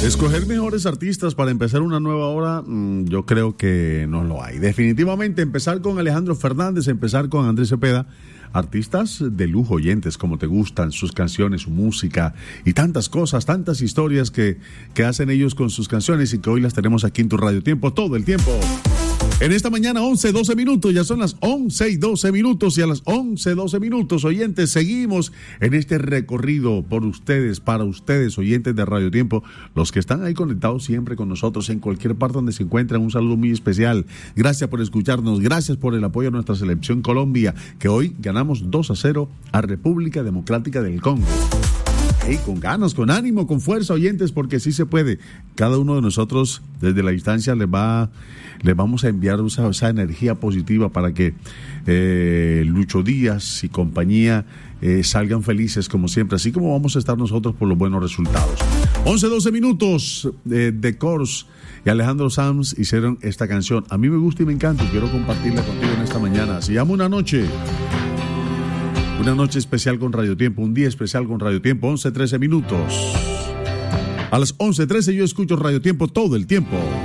Escoger mejores artistas para empezar una nueva hora, yo creo que no lo hay. Definitivamente empezar con Alejandro Fernández, empezar con Andrés Cepeda, artistas de lujo, oyentes, como te gustan, sus canciones, su música y tantas cosas, tantas historias que hacen ellos con sus canciones y que hoy las tenemos aquí en tu Radio Tiempo todo el tiempo. En esta mañana 11:12 minutos, ya son las 11:12 minutos y a las 11:12 minutos, oyentes, seguimos en este recorrido por ustedes, para ustedes, oyentes de Radio Tiempo, los que están ahí conectados siempre con nosotros en cualquier parte donde se encuentran, un saludo muy especial. Gracias por escucharnos, gracias por el apoyo a nuestra selección Colombia, que hoy ganamos 2-0 a República Democrática del Congo. Hey, con ganas, con ánimo, con fuerza, oyentes, porque sí se puede. Cada uno de nosotros desde la distancia le vamos a enviar esa energía positiva para que Lucho Díaz y compañía salgan felices como siempre, así como vamos a estar nosotros por los buenos resultados. 11:12 minutos, The Corrs y Alejandro Sanz hicieron esta canción. A mí me gusta y me encanta y quiero compartirla contigo en esta mañana. Se llama Una Noche. Una noche especial con Radio Tiempo, un día especial con Radio Tiempo, 11:13 minutos. A las 11:13 yo escucho Radio Tiempo todo el tiempo.